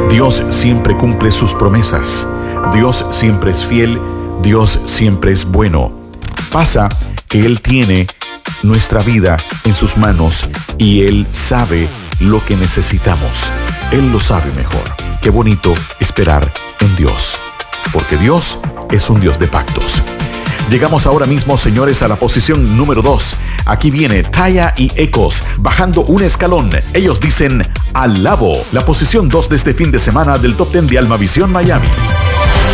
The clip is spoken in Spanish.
Dios siempre cumple sus promesas. Dios siempre es fiel. Dios siempre es bueno. Pasa que Él tiene nuestra vida en sus manos y Él sabe lo que necesitamos. Él lo sabe mejor. Qué bonito esperar en Dios, porque Dios es un Dios de pactos. Llegamos ahora mismo, señores, a la posición número 2. Aquí viene Taya y Ecos, bajando un escalón. Ellos dicen Alabo, la posición 2 de este fin de semana del Top 10 de Almavisión Miami.